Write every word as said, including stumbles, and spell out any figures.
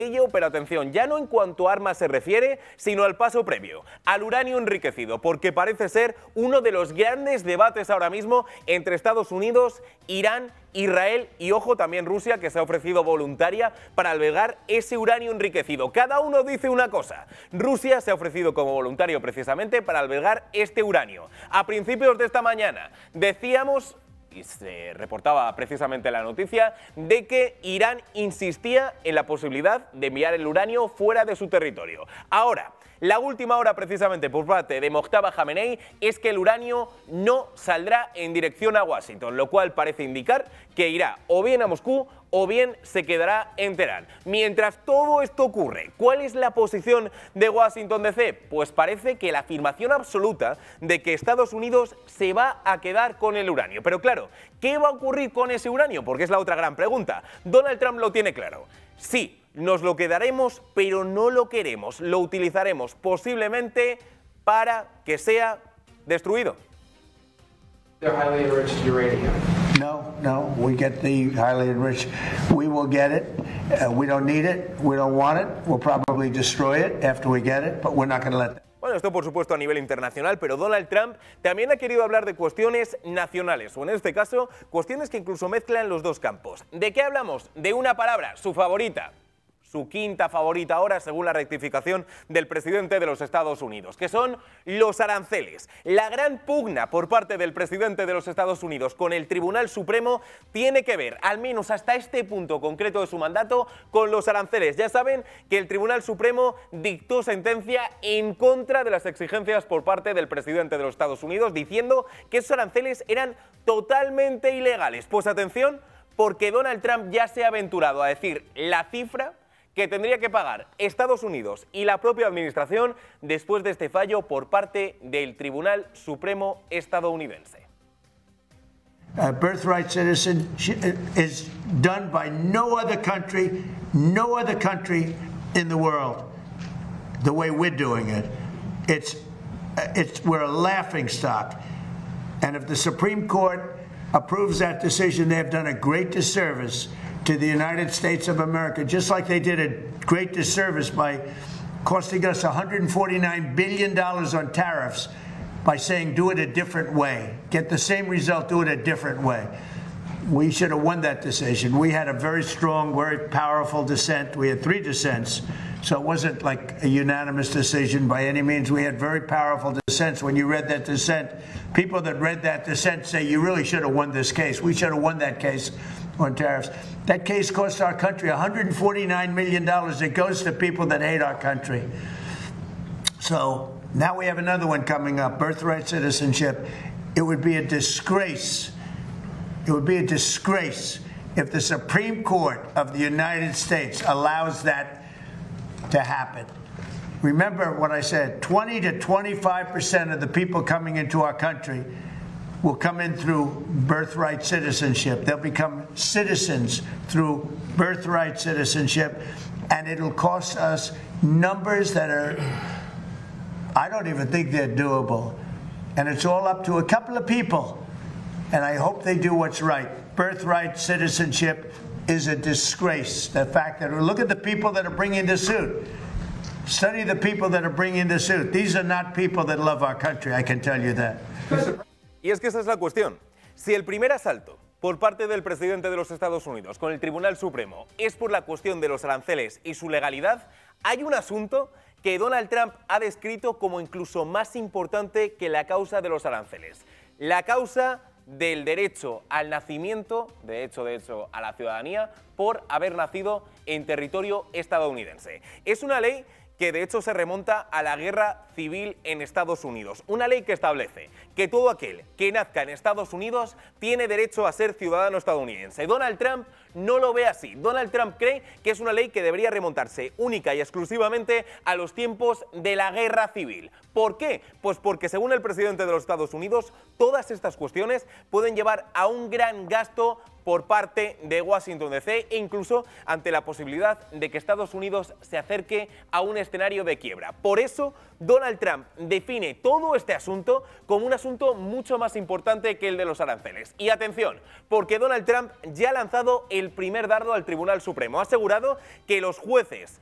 Pero atención, ya no en cuanto a armas se refiere, sino al paso previo, al uranio enriquecido, porque parece ser uno de los grandes debates ahora mismo entre Estados Unidos, Irán, Israel y, ojo, también Rusia, que se ha ofrecido voluntaria para albergar ese uranio enriquecido. Cada uno dice una cosa. Rusia se ha ofrecido como voluntario precisamente para albergar este uranio. A principios de esta mañana decíamos, y se reportaba precisamente la noticia, de que Irán insistía en la posibilidad de enviar el uranio fuera de su territorio. Ahora, la última hora precisamente por parte de Mojtaba Khamenei es que el uranio no saldrá en dirección a Washington, lo cual parece indicar que irá o bien a Moscú o bien se quedará en Teherán. Mientras todo esto ocurre, ¿cuál es la posición de Washington D C? Pues parece que la afirmación absoluta de que Estados Unidos se va a quedar con el uranio. Pero claro, ¿qué va a ocurrir con ese uranio? Porque es la otra gran pregunta. Donald Trump lo tiene claro. Sí, nos lo quedaremos, pero no lo queremos. Lo utilizaremos posiblemente para que sea destruido. Highly enriched uranium. No, no, we get the highly enriched. We will get it. Uh, we don't need it. We don't want it. We'll probably destroy it after we get it, but we're not going to let them. Bueno, esto por supuesto a nivel internacional, pero Donald Trump también ha querido hablar de cuestiones nacionales, o en este caso, cuestiones que incluso mezclan los dos campos. ¿De qué hablamos? De una palabra, su favorita. Su quinta favorita ahora, según la rectificación del presidente de los Estados Unidos, que son los aranceles. La gran pugna por parte del presidente de los Estados Unidos con el Tribunal Supremo tiene que ver, al menos hasta este punto concreto de su mandato, con los aranceles. Ya saben que el Tribunal Supremo dictó sentencia en contra de las exigencias por parte del presidente de los Estados Unidos, diciendo que esos aranceles eran totalmente ilegales. Pues atención, porque Donald Trump ya se ha aventurado a decir la cifra que tendría que pagar Estados Unidos y la propia administración después de este fallo por parte del Tribunal Supremo estadounidense. Uh, birthright citizenship is done by no other country, no other country in the world, the way we're doing it. It's, it's, we're a laughing stock. And if the Supreme Court approves that decision, they have done a great disservice to the United States of America, just like they did a great disservice by costing us one hundred forty-nine billion dollars on tariffs by saying do it a different way. Get the same result, do it a different way. We should have won that decision. We had a very strong, very powerful dissent. We had three dissents, so it wasn't like a unanimous decision by any means. We had very powerful dissents. When you read that dissent, people that read that dissent say you really should have won this case. We should have won that case on tariffs. That case cost our country one hundred forty-nine million dollars. It goes to people that hate our country. So now we have another one coming up, birthright citizenship. It would be a disgrace. It would be a disgrace if the Supreme Court of the United States allows that to happen. Remember what I said, twenty to twenty-five percent of the people coming into our country will come in through birthright citizenship. They'll become citizens through birthright citizenship, and it'll cost us numbers that are, I don't even think they're doable. And it's all up to a couple of people, and I hope they do what's right. Birthright citizenship is a disgrace. The fact that, look at the people that are bringing the suit. Study the people that are bringing the suit. These are not people that love our country, I can tell you that. Y es que esa es la cuestión. Si el primer asalto por parte del presidente de los Estados Unidos con el Tribunal Supremo es por la cuestión de los aranceles y su legalidad, hay un asunto que Donald Trump ha descrito como incluso más importante que la causa de los aranceles. La causa del derecho al nacimiento, de hecho, de hecho, a la ciudadanía, por haber nacido en territorio estadounidense. Es una ley que de hecho se remonta a la guerra civil en Estados Unidos. Una ley que establece que todo aquel que nazca en Estados Unidos tiene derecho a ser ciudadano estadounidense. Donald Trump no lo ve así. Donald Trump cree que es una ley que debería remontarse única y exclusivamente a los tiempos de la guerra civil. ¿Por qué? Pues porque según el presidente de los Estados Unidos, todas estas cuestiones pueden llevar a un gran gasto por parte de Washington D C e incluso ante la posibilidad de que Estados Unidos se acerque a un escenario de quiebra. Por eso, Donald Trump define todo este asunto como un asunto mucho más importante que el de los aranceles. Y atención, porque Donald Trump ya ha lanzado el el primer dardo al Tribunal Supremo. Ha asegurado que los jueces